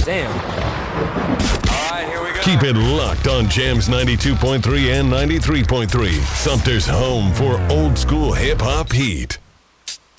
Damn. All right, here we go. Keep it locked on Jams 92.3 and 93.3. Sumter's home for old school hip hop heat.